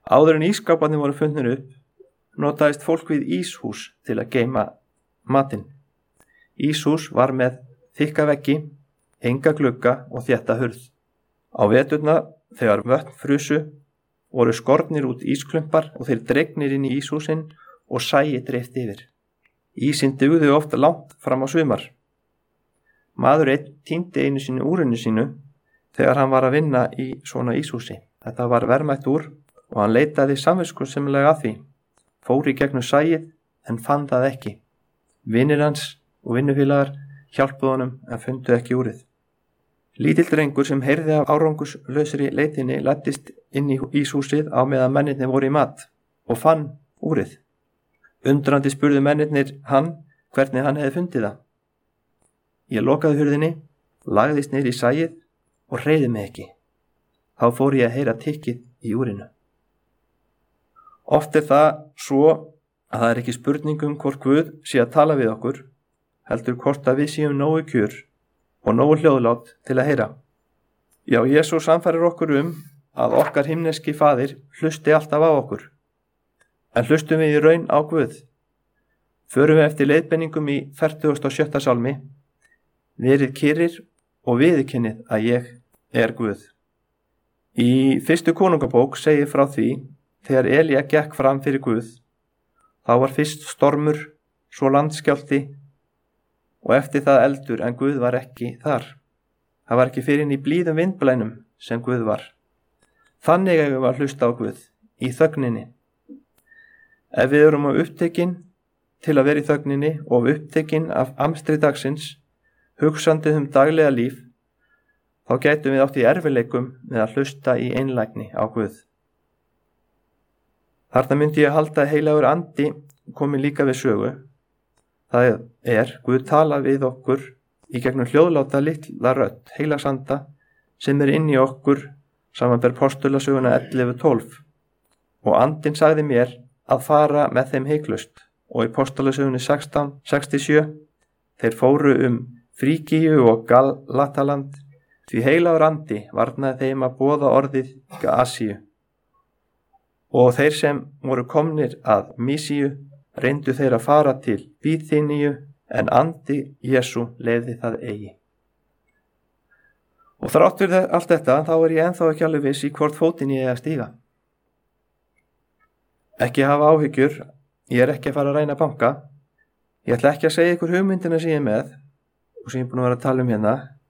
Áður en ísskáparnir voru fundnir upp, notaðist fólk við íshús til að geyma matinn. Íshús var með þykka veggi, enga glugga og þétta hurð. Á veturna, þegar vötn frusu, voru skornir út ísklumpar og þeir dregnir inn í íshúsin og sæi dreift yfir. Ísinn dugði oft langt fram á sumar. Maður einn týndi einu sinni úrinu sínu þegar hann var að vinna í svona íshúsi. Þetta var verðmætt úr og hann leitaði samviskusamlega að því. Fór í gegnum sæið en fann það ekki. Vinir hans og vinnufélagar hjálpuðu honum en fundu ekki úrið. Lítill drengur sem heyrði af árangurslausri leitinni læddist inn í íshúsið á meðan mennirnir voru í mat og fann úrið. Undrandi spurðu mennirnir hann hvernig hann hefði fundið það. Ég lokaði hurðinni, lagðist niður í sæið og hreyfði mig ekki. Þá fór ég að heyra tikkið í úrinu. Oft það svo að það ekki spurningum hvort Guð sé að tala við okkur, heldur hvort að við séum nógu kjur og nógu hljóðlát til að heyra. Já, Jesús sannfærir okkur að okkar himneski faðir hlusti alltaf á okkur. En hlustum við í raun á Guð? Förum við eftir leiðbeiningum í 47. salmi, verið kyrrir og viðurkennið að ég er Guð. Í 1. konungabók segir frá því þegar Elía gekk fram fyrir Guð. Þá var fyrst stormur, svo landskjálfti og eftir það eldur en Guð var ekki þar. Það var ekki fyrir inn í blíðum vindblænum sem Guð var. Þannig eigum við að hlusta á Guð í þögninni. Ef við erum upptekin til að vera í þögninni og upptekin af amstri dagsins, hugsandi daglega líf, þá gætum við átt í erfiðleikum með að hlusta í einlægni á Guð. Þarna myndi ég halda að heilagur andi komi líka við sögu. Það Guð tala við okkur í gegnum hljóðláta litla rödd, heilags anda, sem inn í okkur, samanber postulasöguna 11:12. Og andinn sagði mér að fara með þeim heiklust. Og í postulasögunni 16:67, þeir fóru Frígíu og Galataland, því heilagur andi varnaði þeim að boða orðið Asíu. Og þeir sem voru komnir að Mísíu reyndu þeir að fara til Bíþíníu en andi Jesú leyfði það eigi. Og þrátt fyrir allt þetta þá ég ennþá ekki alveg viss í hvort fótinn ég að stíga. Ekki hafa áhyggjur, ég ekki að fara að reyna banka. Ég ætla ekki að segja ykkur hugmyndina sem ég með og sem ég búin að vera að tala hérna.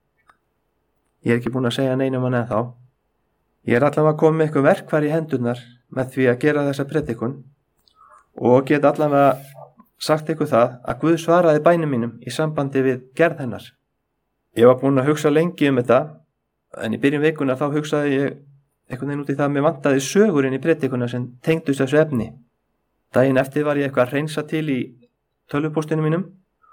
Ég ekki búin að segja neinum hann ennþá. Ég allavega að koma með ykkur verkfæri í hendurnar með því að gera þessa predikun og get allavega sagt ykkur það að Guð svaraði bænum mínum í sambandi við gerð hennar. Ég var búin að hugsa lengi þetta en í byrjun vikuna þá hugsaði ég einhvern veginn út í það að mér vantaði sögurinn í predikuna sem tengdust þessu efni. Daginn eftir var ég eitthvað að hreinsa til í tölvupóstinu mínum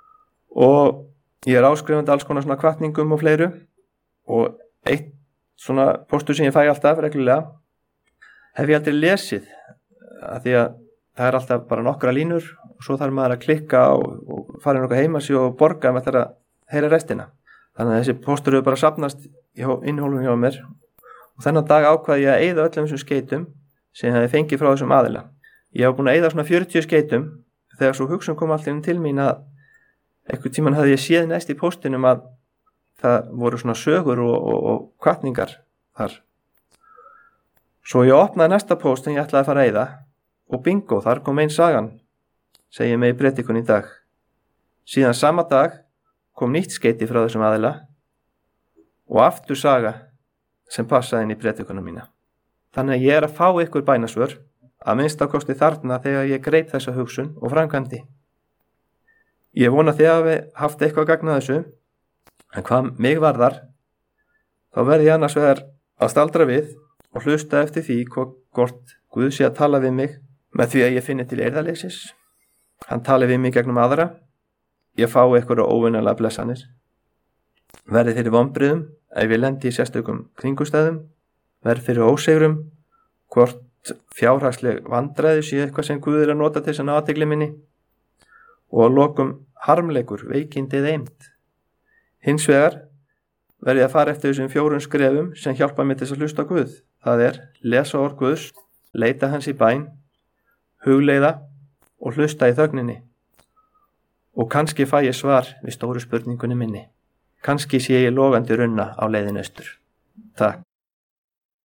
og ég áskrifandi alls konar svona hvatningum og fleiru og eitt svona póstur sem ég fæ alltaf reglulega hef ég aldrei lesið að því að það alltaf bara nokkra línur og svo þarf maður að klikka og fara inn okkar heimasíðu og borga með þetta að heyra restina. Þannig að þessi póstur hefur bara safnast í innhólfum hjá mér og þennan dag ákvaði ég að eyða öllum þessum skeytum sem ég hefði fengið frá þessum aðila. Ég hef búin að eyða svona 40 skeytum þegar svo hugsun kom allt inn til mín að einhvern tímann hafði ég séð næst í póstinum að það voru svona sögur og hvatningar þar. Svo ég opnaði næsta póst sem ég ætlaði að fara að eyða og bingo, þar kom ein sagan, segir mig í predikun í dag. Síðan sama dag kom nýtt skeyti frá þessum aðila og aftur saga sem passaði inn í predikunum mína. Þannig að ég að fá ykkur bænasvör að minnstakosti þarna þegar ég greip þessa hugsun og framkvæmdi. Ég vona þið hafi haft eitthvað gagn að þessu, en hvað mig varðar, þá verði ég annars vegar að staldra við og hlusta eftir því hvort Guð sé að tala við mig með því að ég finni til eirðarleysis. Hann tali við mig gegnum aðra, ég fá einhverja óvinnalega blessanir. Verði fyrir vonbrigðum ef ég lendi í sérstökum kringumstæðum, verði fyrir ósegrum, hvort fjárhagsleg vandræði sé eitthvað sem Guð að nota til þess að ná athygli minni og að lokum harmleikur, veikindi eða eymd. Hins vegar verði að fara eftir þessum 4 skrefum sem hjálpa mér til þess að hlusta á Guð. Það lesa orð Guðs, leita hans í bæn, hugleiða og hlusta í þögninni. Og kannski fæ ég svar við stóru spurningunni minni. Kannski sé ég logandi runna á leiðin austur. Takk.